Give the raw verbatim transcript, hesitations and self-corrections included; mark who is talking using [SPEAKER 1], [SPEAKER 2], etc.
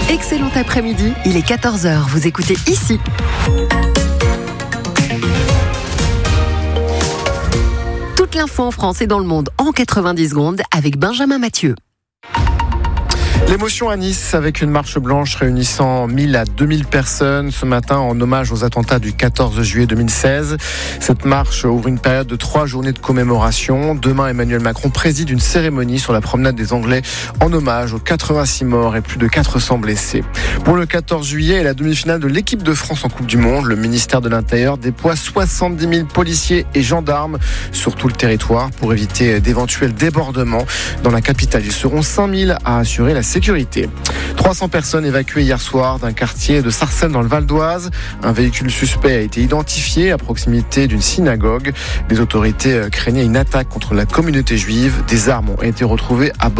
[SPEAKER 1] Excellent après-midi, il est quatorze heures, vous écoutez ici. Toute l'info en France et dans le monde en quatre-vingt-dix secondes avec Benjamin Mathieu.
[SPEAKER 2] L'émotion à Nice avec une marche blanche réunissant mille à deux mille personnes ce matin en hommage aux attentats du quatorze juillet deux mille seize. Cette marche ouvre une période de trois journées de commémoration. Demain, Emmanuel Macron préside une cérémonie sur la promenade des Anglais en hommage aux quatre-vingt-six morts et plus de quatre cents blessés. Pour le quatorze juillet et la demi-finale de l'équipe de France en Coupe du Monde, le ministère de l'Intérieur déploie soixante-dix mille policiers et gendarmes sur tout le territoire pour éviter d'éventuels débordements. Dans la capitale, ils seront cinq mille à assurer la sécurité. trois cents personnes évacuées hier soir d'un quartier de Sarcelles dans le Val d'Oise. Un véhicule suspect a été identifié à proximité d'une synagogue. Les autorités craignaient une attaque contre la communauté juive. Des armes ont été retrouvées à bord.